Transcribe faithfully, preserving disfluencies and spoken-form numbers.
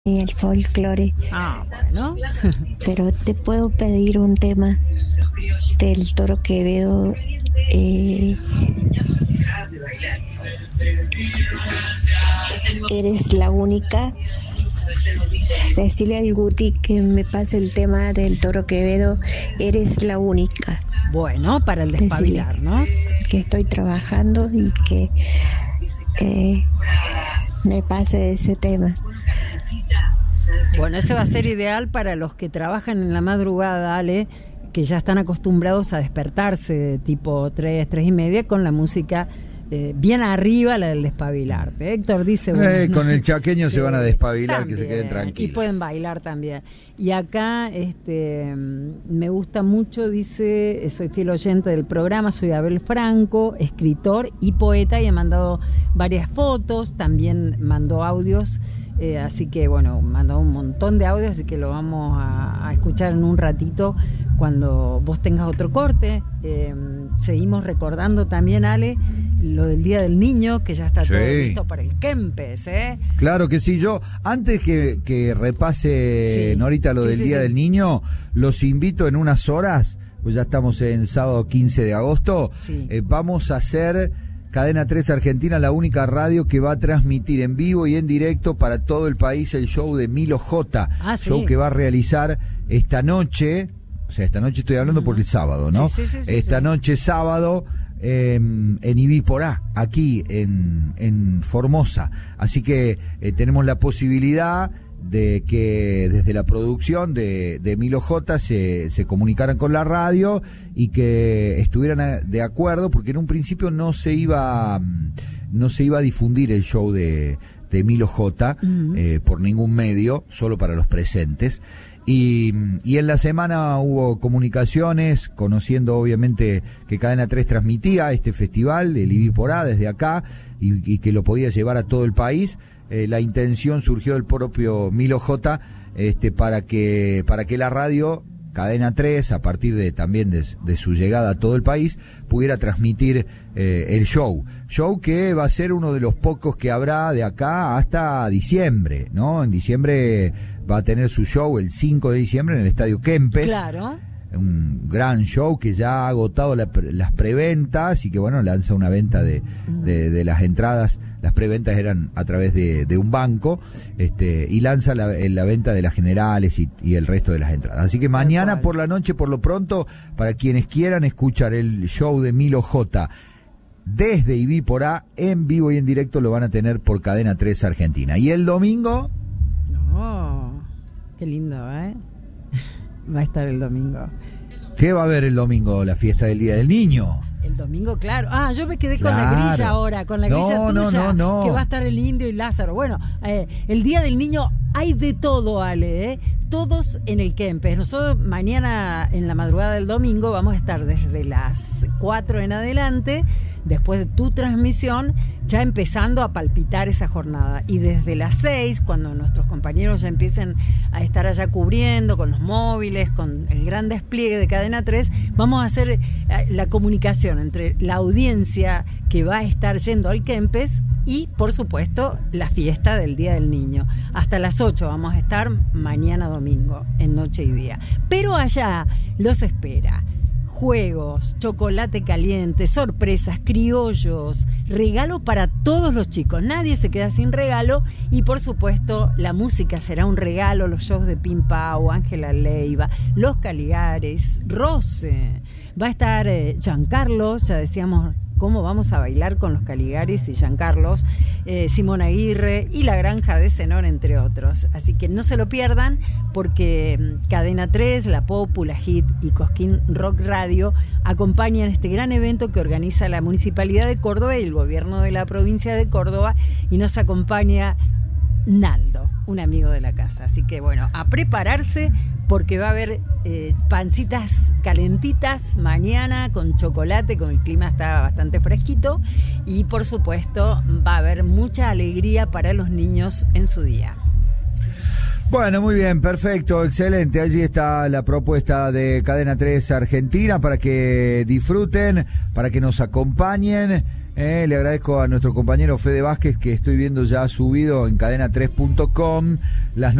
el folclore. Ah, bueno. Pero te puedo pedir un tema del Toro Quevedo. Eh, eres la única. Decirle al Guti que me pase el tema del Toro Quevedo. Eres la única. Bueno, para el despabilarnos. Que estoy trabajando y que eh, me pase ese tema. Bueno, ese va a ser ideal para los que trabajan en la madrugada, Ale, que ya están acostumbrados a despertarse tipo tres, tres y media con la música eh, bien arriba, la del despabilarte. Héctor dice... Bueno, eh, con el chaqueño sí, se van a despabilar, también, que se queden tranquilos. Y pueden bailar también. Y acá este, me gusta mucho, dice, soy fiel oyente del programa, soy Abel Franco, escritor y poeta, y he mandado varias fotos, también mandó audios. Eh, así que bueno, mandó un montón de audios, así que lo vamos a, a escuchar en un ratito cuando vos tengas otro corte. Eh, seguimos recordando también, Ale, lo del Día del Niño, que ya está sí. todo listo para el Kempes, ¿eh? Claro que sí. Yo, antes que, que repase, sí. Norita, lo sí, del sí, Día sí. del Niño, los invito en unas horas, pues ya estamos en sábado quince de agosto, sí. eh, vamos a hacer... Cadena tres Argentina, la única radio que va a transmitir en vivo y en directo para todo el país el show de Milo J. Ah, sí. Show que va a realizar esta noche, o sea, esta noche estoy hablando uh-huh. por el sábado, ¿no? Sí, sí, sí, esta sí. noche sábado eh, en Ibiporá, aquí en, en Formosa. Así que eh, tenemos la posibilidad de que desde la producción de, de Milo J se, se comunicaran con la radio y que estuvieran de acuerdo, porque en un principio no se iba no se iba a difundir el show de, de Milo J uh-huh. eh, por ningún medio, solo para los presentes. Y, y en la semana hubo comunicaciones, conociendo obviamente que Cadena tres transmitía este festival, el Ibiporá, desde acá, y, y que lo podía llevar a todo el país. Eh, la intención surgió del propio Milo J, este, para que para que la radio Cadena tres, a partir de también de, de su llegada a todo el país, pudiera transmitir eh, el show. Show que va a ser uno de los pocos que habrá de acá hasta diciembre, ¿no? En diciembre va a tener su show el cinco de diciembre en el Estadio Kempes. Claro. Un gran show que ya ha agotado la, las preventas y que, bueno, lanza una venta de, de, de las entradas. Las preventas eran a través de, de un banco, este, y lanza la, la venta de las generales y, y el resto de las entradas. Así que mañana por la noche, por lo pronto, para quienes quieran escuchar el show de Milo J desde Ibiporá, en vivo y en directo, lo van a tener por Cadena tres Argentina. ¿Y el domingo? Oh, qué lindo, ¿eh? Va a estar el domingo. ¿Qué va a haber el domingo? La fiesta del Día del Niño. El domingo, claro. Ah, yo me quedé con claro. la grilla ahora, con la no, grilla tuya, no, no, no. que va a estar el Indio y Lázaro. Bueno, eh, el Día del Niño hay de todo, Ale, ¿eh? Todos en el Kempes. Nosotros mañana, en la madrugada del domingo, vamos a estar desde las cuatro en adelante, después de tu transmisión, ya empezando a palpitar esa jornada. Y desde las seis, cuando nuestros compañeros ya empiecen a estar allá cubriendo con los móviles, con el gran despliegue de Cadena tres, vamos a hacer la comunicación entre la audiencia que va a estar yendo al Kempes y, por supuesto, la fiesta del Día del Niño. Hasta las ocho vamos a estar mañana domingo, en noche y día. Pero allá los espera juegos, chocolate caliente, sorpresas, criollos, regalo para todos los chicos. Nadie se queda sin regalo y, por supuesto, la música será un regalo. Los shows de Pim Pau, Ángela Leiva, Los Caligares, Rose. Va a estar eh, Giancarlos, ya decíamos cómo vamos a bailar con los Caligares y Giancarlos, eh, Simón Aguirre y La Granja de Zenón, entre otros. Así que no se lo pierdan, porque Cadena tres, La Popula, Hit y Cosquín Rock Radio acompañan este gran evento que organiza la Municipalidad de Córdoba y el Gobierno de la Provincia de Córdoba, y nos acompaña Naldo, un amigo de la casa. Así que bueno, a prepararse, porque va a haber eh, pancitas calentitas mañana con chocolate, con el clima está bastante fresquito, y por supuesto va a haber mucha alegría para los niños en su día. Bueno, muy bien, perfecto, excelente. Allí está la propuesta de Cadena tres Argentina para que disfruten, para que nos acompañen. Eh, le agradezco a nuestro compañero Fede Vázquez, que estoy viendo ya subido en cadena tres punto com las